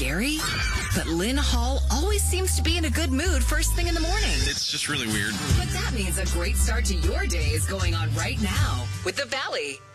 scary? But Lynn Hall always seems to be in a good mood first thing in the morning. It's just really weird. But that means a great start to your day is going on right now with The Valley.